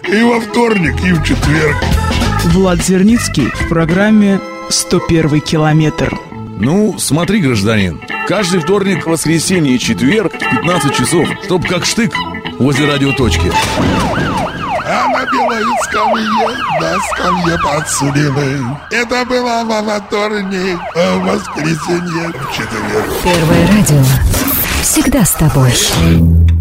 И во вторник, и в четверг. Влад Зерницкий в программе «101 километр». Ну, смотри, гражданин, каждый вторник, воскресенье и четверг в 15 часов, чтоб как штык возле радиоточки. А на белой скамье, на скамье подсудимых. Это было во вторник, а в воскресенье, в четверг. Первое радио всегда с тобой.